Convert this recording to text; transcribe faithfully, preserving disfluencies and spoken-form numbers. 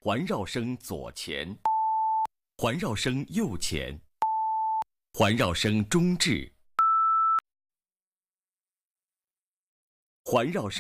环绕声左前，环绕声右前，环绕声中置，环绕声